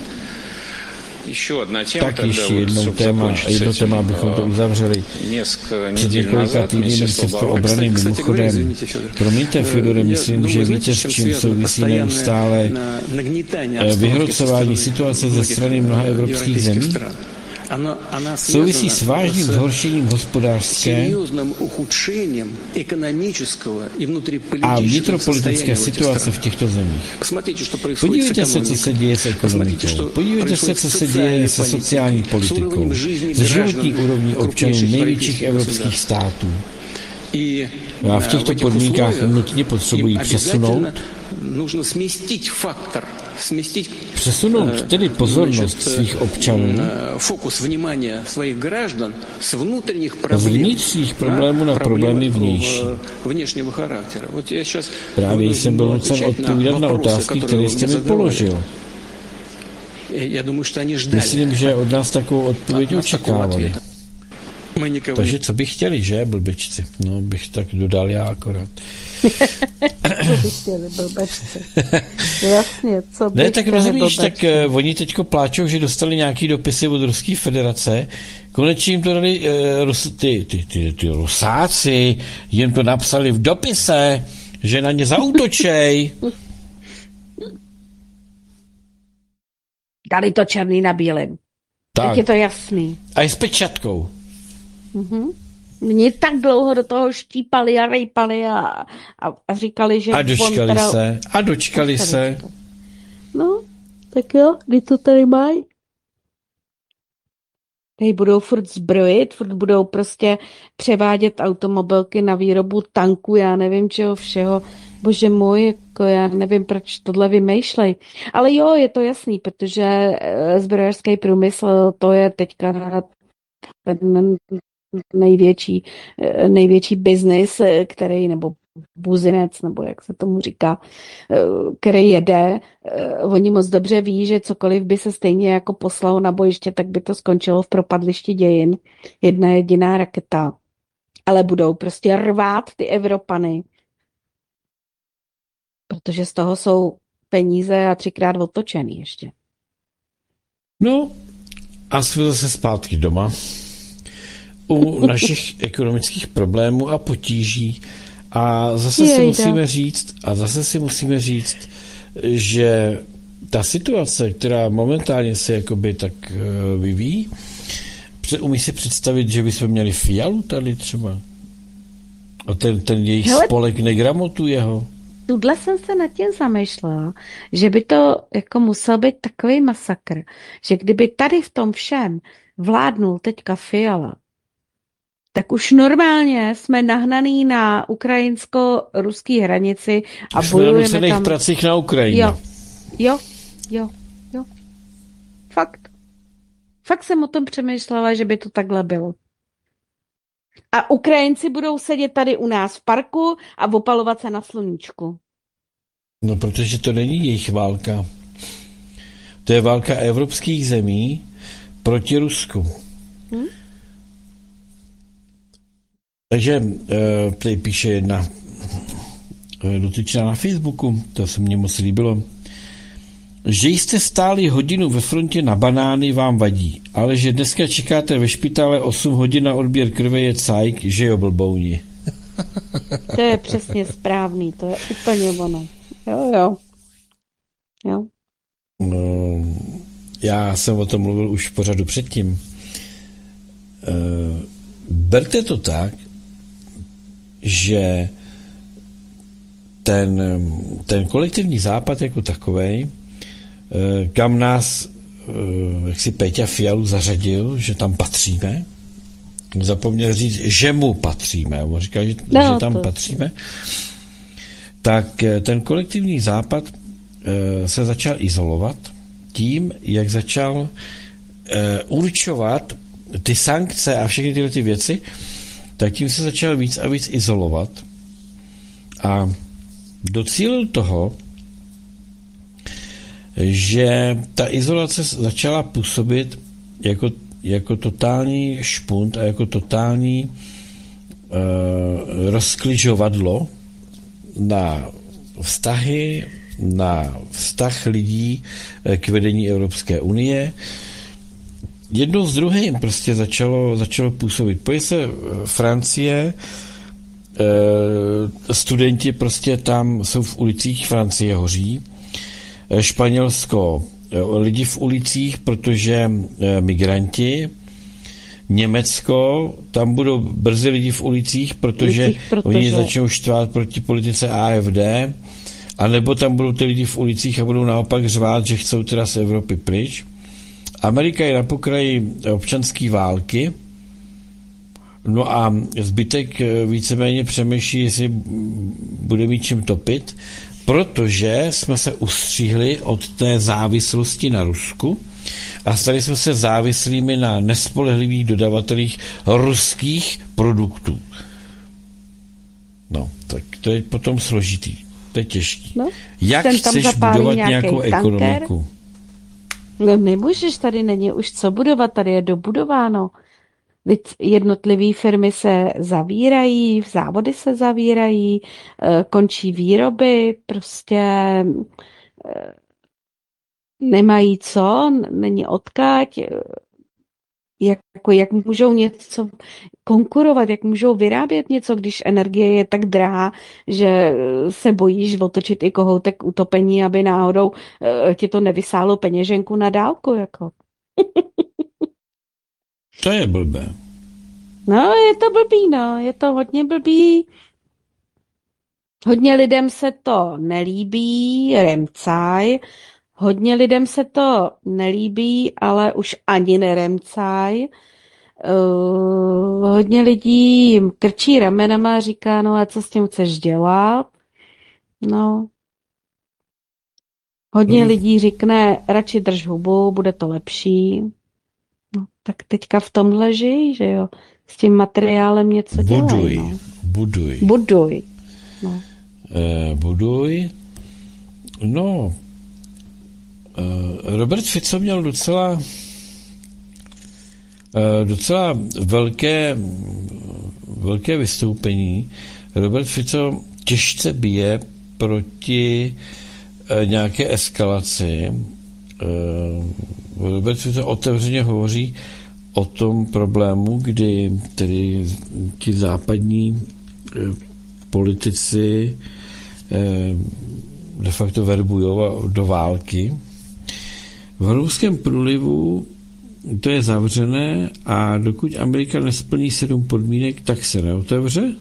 tak ještě jednou téma, jedno téma, abychom to uzavřeli. Před několika týdny ministerstvo obrany mimochodem. Promiňte, Fyodore, myslím, že víte, s čím souvisí neustále vyhrocování situace ze strany mnoha evropských zemí? Souvisí s vážným zhoršením hospodářské a vnitropolitické situace v těchto zemích. Podívejte se, co se děje s ekonomikou. Podívejte se, co se děje se sociální politikou, s životní úrovní občanů největších evropských států. A v těchto podmínkách nutně potřebují přesunout Přesunout tedy pozornost svých občanů z vnitřních problémů na problémy vnější. Právě jsem byl nucen odpovídat na otázky, které jste mi položil. Myslím, že od nás takovou odpověď očekávali. Takže co by chtěli, že, blbečci? No, bych tak dodal já akorát. Co by chtěli, blbečci? Jasně, co by Ne, tak chtěli, rozumíš, blbečci? tak uh, oni teďko pláčou, že dostali nějaký dopisy od Ruské federace. Konečně jim to dali, uh, Rus, ty, ty, ty, ty Rusáci, jim to napsali v dopise, že na ně zaútočej. Dali to černý na bílém. Tak. Tak. Je to jasný. A je s pečatkou. Mhm. Mě tak dlouho do toho štípali a rejpali a, a, a říkali, že... A dočkali on teda... se. A dočkali se. No, tak jo, kdy to tady mají? Tady budou furt zbrojit, furt budou prostě převádět automobilky na výrobu tanků, já nevím čeho všeho. Bože můj, jako já nevím, proč tohle vymýšlej. Ale jo, je to jasný, protože zbrojařský průmysl, to je teďka ten největší, největší biznis, který, nebo buzinec, nebo jak se tomu říká, který jede. Oni moc dobře ví, že cokoliv by se stejně jako poslalo na bojiště, tak by to skončilo v propadlišti dějin. Jedna jediná raketa. Ale budou prostě rvát ty Evropany, protože z toho jsou peníze a třikrát otočený ještě. No a jsme zase zpátky doma. U našich ekonomických problémů a potíží. A zase si musíme říct, a zase si musíme říct, že ta situace, která momentálně se jakoby tak vyvíjí, umíš si představit, že bychom měli Fialu tady třeba? A ten, ten jejich Hele, spolek negramotu jeho? Tudle jsem se nad tím zamýšlela, že by to jako musel být takový masakr, že kdyby tady v tom všem vládnul teďka Fiala, tak už normálně jsme nahnaný na ukrajinsko-ruský hranici a Jsme na bojujeme nucených tam. pracích na Ukrajině. Jo, jo, jo, jo. Fakt. Fakt jsem o tom přemýšlela, že by to takhle bylo. A Ukrajinci budou sedět tady u nás v parku a opalovat se na sluníčku. No, protože to není jejich válka. To je válka evropských zemí proti Rusku. Hm? Takže tady píše jedna dotyčná na Facebooku, to se mně moc líbilo, že jste stáli hodinu ve frontě na banány, vám vadí, ale že dneska čekáte ve špitále osm hodin na odběr krve je cajk, že jo, blbouni. To je přesně správný, to je úplně ono. Jo, jo. Jo. No, já jsem o tom mluvil už v pořadu předtím. E, berte to tak, že ten, ten kolektivní západ jako takovej, kam nás, jak si Péťa Fialu zařadil, že tam patříme, zapomněl říct, že mu patříme, on říká, že, no, že tam to... patříme, tak ten kolektivní západ se začal izolovat tím, jak začal určovat ty sankce a všechny tyhle ty věci, tak tím se začal víc a víc izolovat a docílil toho, že ta izolace začala působit jako, jako totální špunt a jako totální uh, rozkližovadlo na vztahy, na vztah lidí k vedení Evropské unie. Jednou z druhým prostě začalo, začalo působit. Pojď se Francie, uh, studenti prostě tam jsou v ulicích, Francie hoří, Španělsko, lidi v ulicích, protože migranti, Německo, tam budou brzy lidi v ulicích, protože, ulicích, protože... oni začnou štvát proti politice A F D, anebo tam budou ty lidi v ulicích a budou naopak řvát, že chcou teda z Evropy pryč. Amerika je na pokraji občanské války, no a zbytek víceméně přemýšlí, jestli bude mít čím topit, protože jsme se ustříhli od té závislosti na Rusku a stali jsme se závislými na nespolehlivých dodavatelích ruských produktů. No, tak to je potom složitý. To je těžký. No, jak chceš budovat nějakou tanker? Ekonomiku? No nemůžeš, tady není už co budovat, tady je dobudováno. Jednotlivé firmy se zavírají, závody se zavírají, končí výroby, prostě nemají co, není odkud, jak, jako, jak můžou něco konkurovat, jak můžou vyrábět něco, když energie je tak drahá, že se bojíš otočit i kohoutek utopení, aby náhodou ti to nevysálo peněženku na dálku, jako. To je blbé. No, je to blbý, no, je to hodně blbý. Hodně lidem se to nelíbí, remcaj. Hodně lidem se to nelíbí, ale už ani neremcaj. Uh, hodně lidí jim krčí ramenama a říká, no a co s tím chceš dělat? No. Hodně hmm. lidí řekne, radši drž hubu, bude to lepší. No, tak teďka v tomhle žij, že jo. S tím materiálem něco dělej. Buduj, no. buduj. Buduj. No. Eh, buduj. No. Eh, Robert Fico měl docela eh, docela velké velké vystoupení. Robert Fico těžce bije proti eh, nějaké eskalaci. Eh, Robert Fico otevřeně hovoří o tom problému, kdy tedy ti západní eh, politici eh, de facto verbují do války. V Hronůvském průlivu to je zavřené a dokud Amerika nesplní sedm podmínek, tak se neotevře.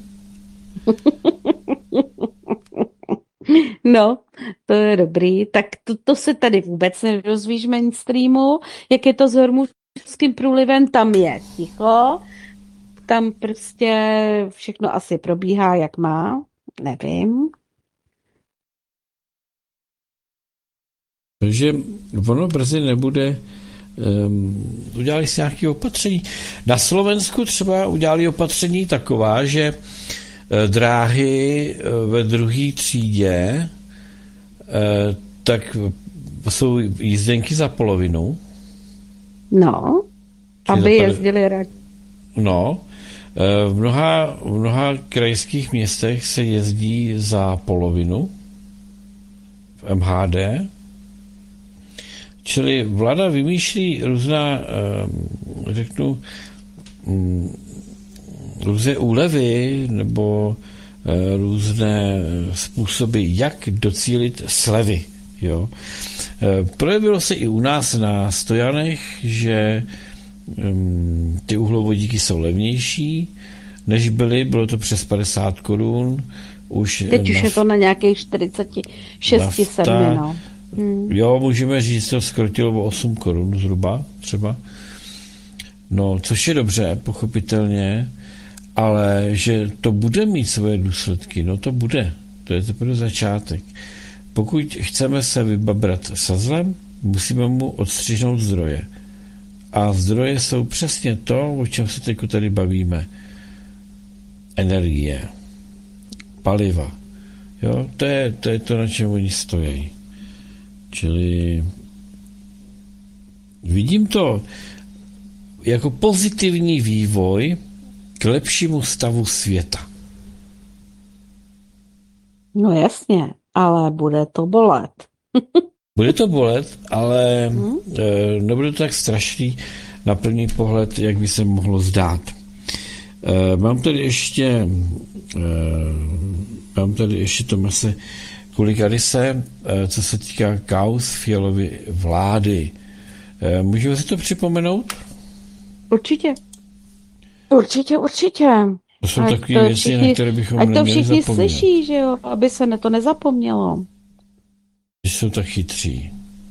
No, to je dobrý. Tak to, to se tady vůbec nedozvíš v mainstreamu. Jak je to s Hormuzským průlivem, tam je ticho. Tam prostě všechno asi probíhá, jak má. Nevím. Takže ono brzy nebude. Um, udělali si nějaké opatření. Na Slovensku třeba udělali opatření taková, že uh, dráhy uh, ve druhé třídě uh, tak jsou jízdenky za polovinu. No, Či aby za- jezdili rádi. No, uh, v mnoha, v mnoha krajských městech se jezdí za polovinu v M H D. Čili vláda vymýšlí různá, eh, řeknu, mm, různé úlevy nebo eh, různé způsoby, jak docílit slevy. Jo. Eh, Projevilo se i u nás na stojanech, že mm, ty uhlovodíky jsou levnější, než byly, bylo to přes padesát korun. Už Teď už naf- je to na nějakých čtyřicet šest nafta, sedmi, no. Hmm. Jo, můžeme říct, že to zkrotilo o osm korun zhruba, třeba. No, což je dobře, pochopitelně, ale že to bude mít svoje důsledky, no to bude. To je teprve začátek. Pokud chceme se vybabrat sazlem, musíme mu odstřihnout zdroje. A zdroje jsou přesně to, o čem se teď tady bavíme. Energie, paliva. Jo, to je, to je to, na čem oni stojí. Čili vidím to jako pozitivní vývoj k lepšímu stavu světa. No jasně, ale bude to bolet. Bude to bolet, ale hmm. e, nebude to tak strašný na první pohled, jak by se mohlo zdát. E, mám tady ještě e, mám tady ještě Tomase Kulikarise, e, co se týká kauz Fialovy vlády. E, můžeme si to připomenout? Určitě. Určitě, určitě. To jsou Ať takové to věci, všichni- na které bychom Ať to neměli všichni zapomínat. slyší, že jo, aby se ne to nezapomnělo. Že jsou tak chytří.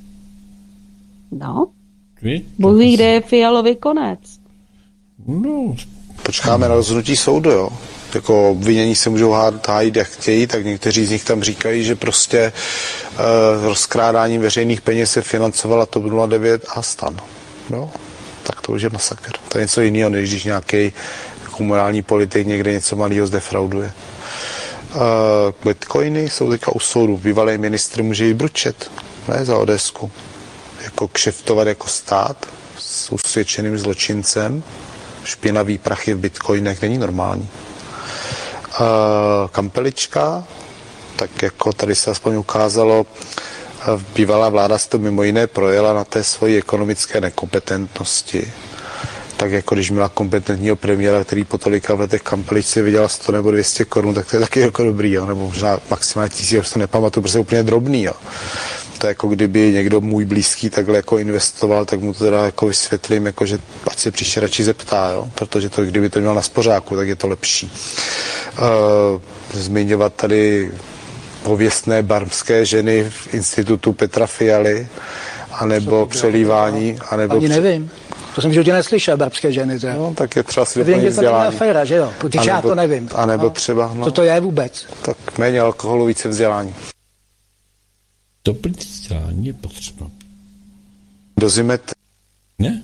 No, Vy? Bůh ví, kde je Fialový konec. No, Počkáme na rozhodnutí soudu, jo. Jako obvinění se můžou hádat, hájit jak chtějí, tak někteří z nich tam říkají, že prostě e, rozkrádáním veřejných peněz se financovala TOP nula devět a STAN. Jo? Tak to už je masakr. To je něco jiného, než když nějaký komunální politik někde něco malého zdefrauduje. E, bitcoiny jsou teďka u soudu. Bývalý ministr může jít bručet, ne za Odesku. Jako kšeftovat jako stát s usvědčeným zločincem. Špinavý prachy v bitcoinech není normální. Uh, kampelička, tak jako tady se aspoň ukázalo, uh, bývalá vláda se to mimo jiné projela na té svoji ekonomické nekompetentnosti. Tak jako když měla kompetentního premiéra, který po tolika letech kampeličce vydělal sto nebo dvě stě korun, tak to je taky jako dobrý, jo? Nebo možná maximálně tisíc, já si to nepamatuju, protože je úplně drobný. Jo? To je jako kdyby někdo můj blízký takhle jako investoval, tak mu to teda jako vysvětlím, jako že ať se příště radši zeptá, jo? Protože to, kdyby to měl na spořáku, tak je to lepší. Uh, zmiňovat tady pověstné barmské ženy v institutu Petra Fialy, anebo přelívání, anebo... Ani nevím. To jsem v životě neslyšel, barbské ženy. Že? No, tak je třeba si Vím, doplnit že to není vzdělání. aféra, že jo? Protože já to nevím. A nebo no. třeba, no, Co to je vůbec? tak méně alkoholu, více vzdělání. doplnit vzdělání je potřeba. Dozimet Ne?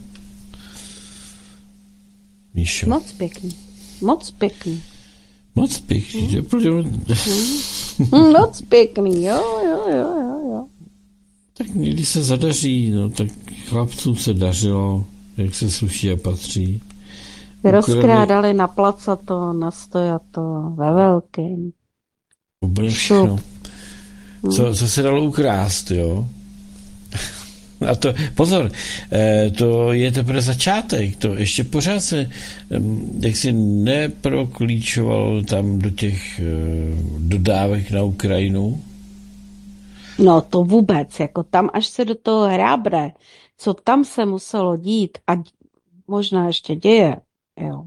Míšo. Moc pěkný. Moc pěkný. Moc pěkný. že? Protože- Hm, Moc pěkný, jo, jo, jo, jo, jo. Tak někdy se zadaří, no tak chlapcům se dařilo, jak se sluší a patří. Rozkrádali na placato, na stojato, ve velkém. Úplně Šup. všechno. Co, co se dalo ukrást, jo? A to, pozor, eh, to je teprve začátek, to ještě pořád se, em, jak si neproklíčoval tam do těch eh, dodávek na Ukrajinu. No to vůbec, jako tam až se do toho hrábre, co tam se muselo dít a možná ještě děje, jo.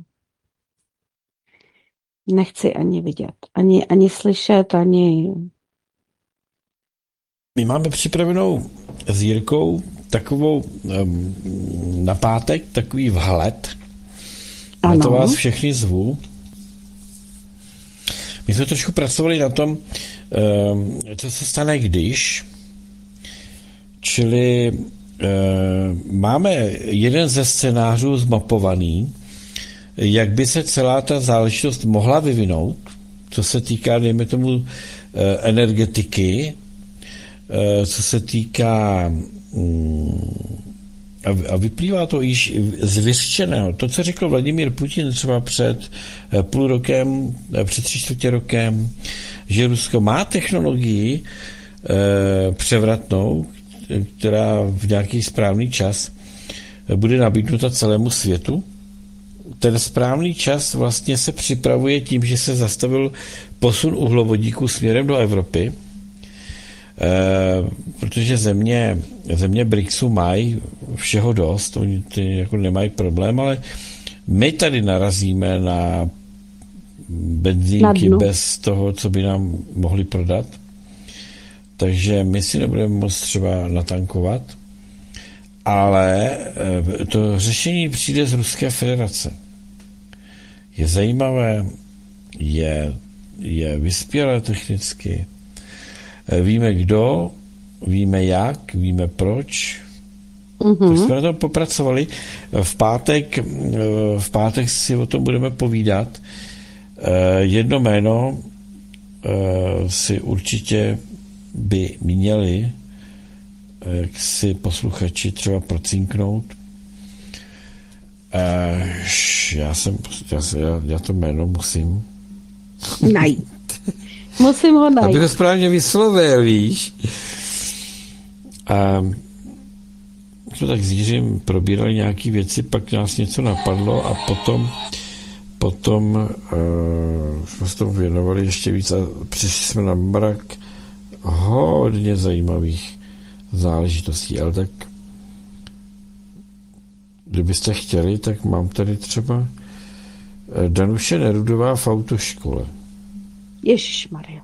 Nechci ani vidět, ani, ani slyšet, ani... My máme připravenou s Jirkou takovou um, na pátek, takový vhled. Na to vás všechny zvu. My jsme trošku pracovali na tom, um, co se stane, když. Čili um, máme jeden ze scénářů zmapovaný, jak by se celá ta záležitost mohla vyvinout, co se týká, dejme tomu, uh, energetiky, uh, co se týká um, a vyplývá to již z vyřčeného. To, co řekl Vladimír Putin třeba před půl rokem, před tři čtvrtě rokem, že Rusko má technologii eh, převratnou, která v nějaký správný čas bude nabídnuta celému světu. Ten správný čas vlastně se připravuje tím, že se zastavil posun uhlovodíků směrem do Evropy, Eh, protože země, země BRICSu mají všeho dost, oni ty jako nemají problém, ale my tady narazíme na benzínky na bez toho, co by nám mohli prodat. Takže my si nebudeme moct třeba natankovat, ale eh, to řešení přijde z Ruské federace. Je zajímavé, je, je vyspělé technicky, víme kdo, víme jak, víme proč. Mm-hmm. Tak jsme na tom popracovali. V pátek, v pátek si o tom budeme povídat. Jedno jméno si určitě by měli jak si posluchači třeba procinknout. Já jsem, já, já to jméno musím najít. Musím ho najít. Aby to správně vyslovil, víš. A to tak s Jiřím probírali nějaké věci, pak nás něco napadlo a potom potom uh, jsme se tomu věnovali ještě víc a přišli jsme na mrak hodně zajímavých záležitostí, ale tak kdybyste chtěli, tak mám tady třeba Danuše Nerudová v autoškole. Ježišmarja.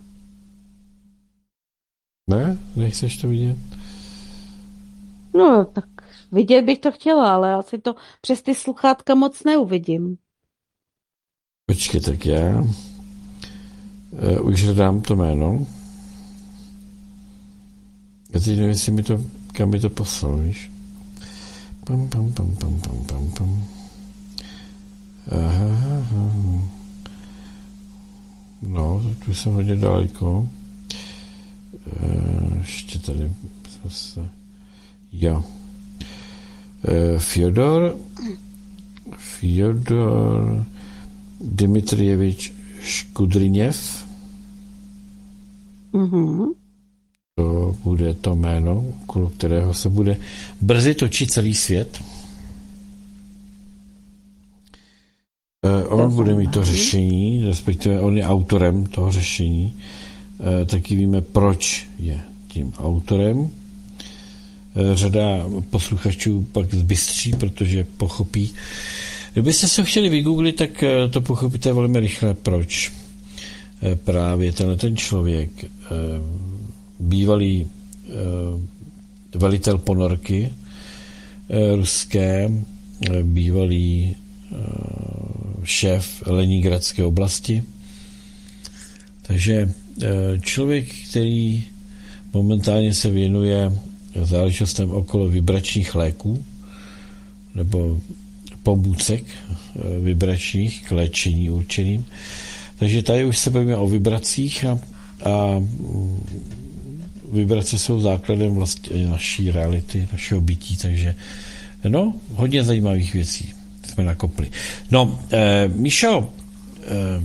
Ne? Nechceš to vidět? No, tak vidět bych to chtěla, ale asi to přes ty sluchátka moc neuvidím. Počkej, tak já uh, už dám to jméno. Já teď nevím, jestli mi to, kam mi to poslal, víš? Pam, pam, pam, pam, pam, pam, pam. Aha, aha. No, tu jsem hodně daleko. E, ještě tady zase. Jo. E, Fyodor Fyodor Dmitrijevič Škudriněv. Mm-hmm. To bude to jméno, okolo kterého se bude brzy točit celý svět. On bude mít to řešení, respektive on je autorem toho řešení. Taky víme, proč je tím autorem. Řada posluchačů pak zbystří, protože pochopí. Kdybyste se chtěli vygooglit, tak to pochopíte velmi rychle, proč právě tenhle ten člověk, bývalý velitel ponorky ruské, bývalý šéf Leningradské oblasti. Takže člověk, který momentálně se věnuje záležitostem okolo vibračních léků nebo pomůcek vibračních k léčení určeným. Takže tady už se bavíme o vibracích a, a vibrace jsou základem vlastně naší reality, našeho bytí, takže no, hodně zajímavých věcí jsme nakopli. No, eh, Míšo, eh,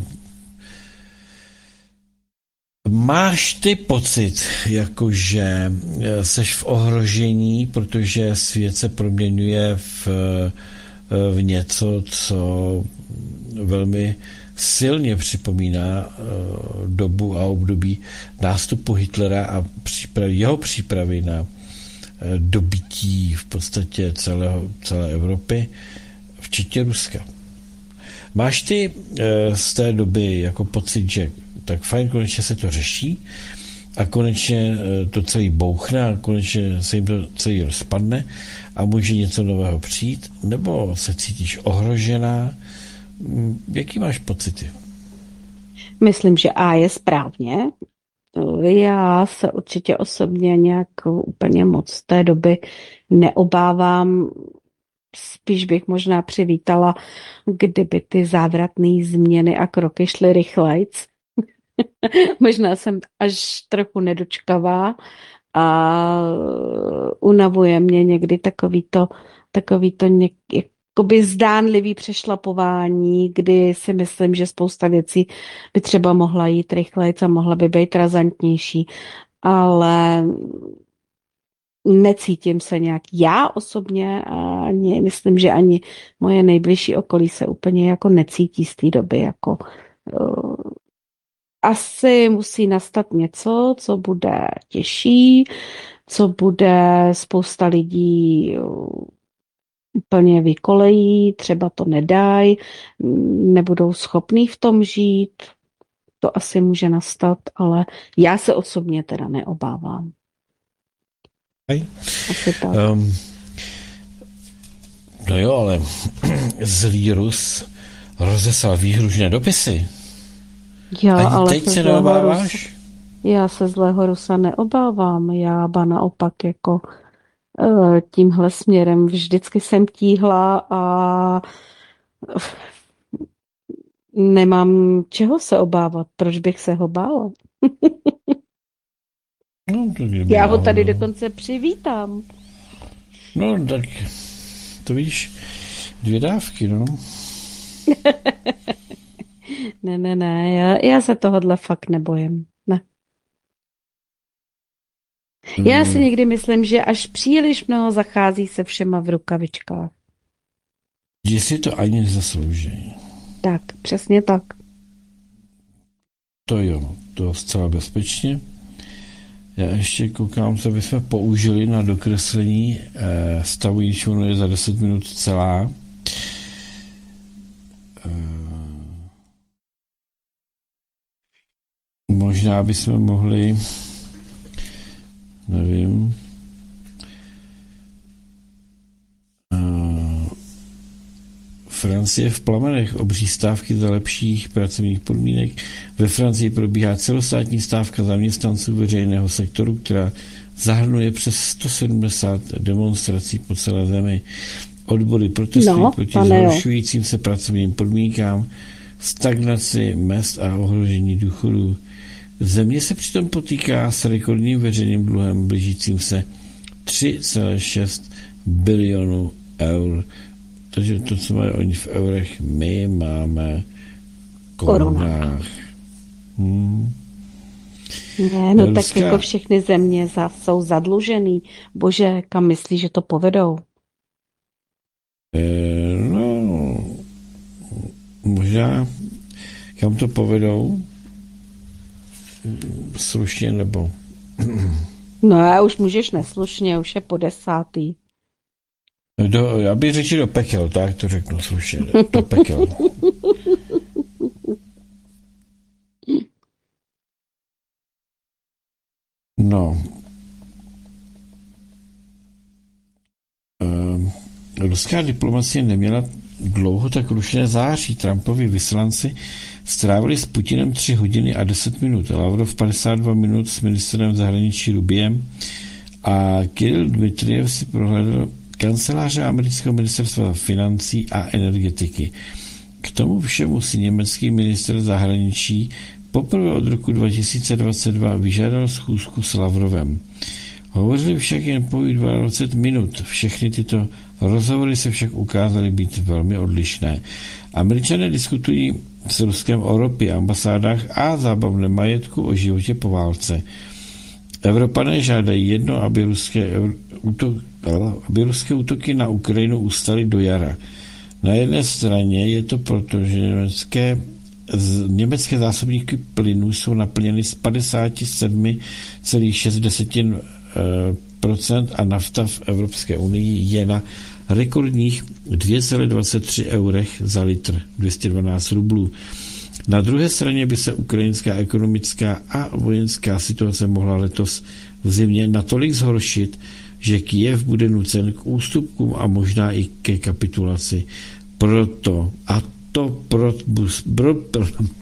máš ty pocit, jakože seš v ohrožení, protože svět se proměňuje v, v něco, co velmi silně připomíná dobu a období nástupu Hitlera a přípravy, jeho přípravy na dobytí v podstatě celého, celé Evropy, včetně Ruska. Máš ty z té doby jako pocit, že tak fajn, konečně se to řeší a konečně to celý bouchne a konečně se jim to celý rozpadne a může něco nového přijít, nebo se cítíš ohrožená? Jaký máš pocity? Myslím, že A je správně. Já se určitě osobně nějak úplně moc z té doby neobávám. Spíš bych možná přivítala, kdyby ty závratné změny a kroky šly rychlejc. Možná jsem až trochu nedočkavá a unavuje mě někdy takový to, takový to něk, jakoby zdánlivý přešlapování, kdy si myslím, že spousta věcí by třeba mohla jít rychlejc a mohla by být razantnější, ale necítím se nějak já osobně a ani, myslím, že ani moje nejbližší okolí se úplně jako necítí z té doby. Jako, uh, asi musí nastat něco, co bude těžší, co bude spousta lidí uh, úplně vykolejí, třeba to nedají, nebudou schopní v tom žít. To asi může nastat, ale já se osobně teda neobávám. Um, no jo, ale zlý Rus rozeslal výhružné dopisy. Já, Ani ale teď se se zlého neobáváš? Rusa, já se zlého Rusa neobávám. Já ba naopak jako uh, tímhle směrem vždycky jsem tíhla a uh, nemám čeho se obávat. Proč bych se ho bála? No, to Já ho náhodou. tady dokonce přivítám. No, tak to víš, dvě dávky, no. Ne, ne, ne, já, já se tohodle fakt nebojím. Ne. Já si někdy myslím, že až příliš mnoho zachází se všema v rukavičkách. Že si to ani nezaslouží. Tak, přesně tak. To jo, to zcela bezpečně. Já ještě koukám, co bychom použili na dokreslení eh, stavu, již ono je za deset minut celá. Eh, možná bychom mohli, nevím, eh, Francie v plamenech, obří stávky za lepších pracovních podmínek. Ve Francii probíhá celostátní stávka zaměstnanců veřejného sektoru, která zahrnuje přes sto sedmdesát demonstrací po celé zemi. Odbory protestují No, proti pane jo. zhoršujícím se pracovním podmínkám, stagnaci mezd a ohrožení důchodů. Země se přitom potýká s rekordním veřejným dluhem blížícím se tři celé šest bilionů eur. Takže to, co mají oni v eurech, my máme v korunách. Hmm. Ne, no Ruska. tak jako všechny země za, jsou zadlužený. Bože, kam myslí, že to povedou? E, no, možná kam to povedou? Slušně nebo... No a už můžeš neslušně, už je po desátý. Do, já bych řekl do pekel, tak to řeknu slušně. Do pekel. No. Ehm, ruská diplomacie neměla dlouho tak rušené září. Trumpovi vyslanci strávili s Putinem tři hodiny a deset minut. Lavrov padesát dva minut s ministrem zahraničí Rubiem a Kirill Dmitrijev si prohlédl kanceláře amerického ministerstva financí a energetiky. K tomu všemu si německý ministr zahraničí poprvé od roku dva tisíce dvacet dva vyžádal schůzku s Lavrovem. Hovořili však jen po dvacet minut. Všechny tyto rozhovory se však ukázaly být velmi odlišné. Američané diskutují s Ruskem o ropě, ambasádách a zábavném majetku, o životě po válce. Evropané žádají jedno, aby ruské, útok, aby ruské útoky na Ukrajinu ustaly do jara. Na jedné straně je to proto, že německé, německé zásobníky plynu jsou naplněny z padesát sedm celá šest procent a nafta v Evropské unii je na rekordních dvě celá dvacet tři eurech za litr, dvě stě dvanáct rublů. Na druhé straně by se ukrajinská ekonomická a vojenská situace mohla letos v zimě natolik zhoršit, že Kyjev bude nucen k ústupkům a možná i ke kapitulaci. Proto, a to pro, pro, pro,